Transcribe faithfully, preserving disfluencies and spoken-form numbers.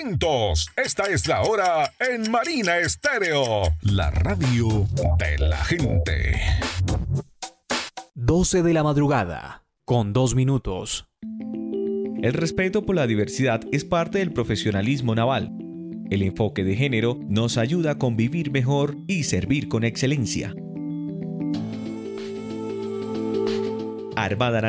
momentos. Esta es la hora en Marina Estéreo, la radio de la gente. doce de la madrugada, con dos minutos. El respeto por la diversidad es parte del profesionalismo naval. El enfoque de género nos ayuda a convivir mejor y servir con excelencia. Armada